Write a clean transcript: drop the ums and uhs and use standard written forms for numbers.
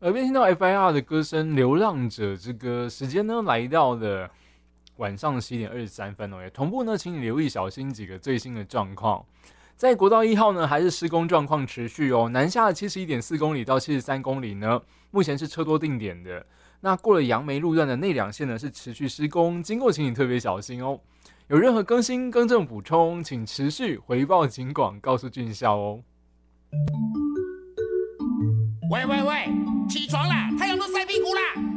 耳边听到 FIR 的歌声《流浪者之歌》，时间呢来到了晚上7:23哦，也同步呢，请你留意小心几个最新的状况。在国道1号呢，还是施工状况持续哦，南下的71.4公里到73公里呢，目前是车多定点的。那过了杨梅路段的内两线呢，是持续施工，经过请你特别小心哦。有任何更新、更正、补充，请持续回报警广，告诉俊孝哦。 喂喂喂，起床啦！太阳都晒屁股啦！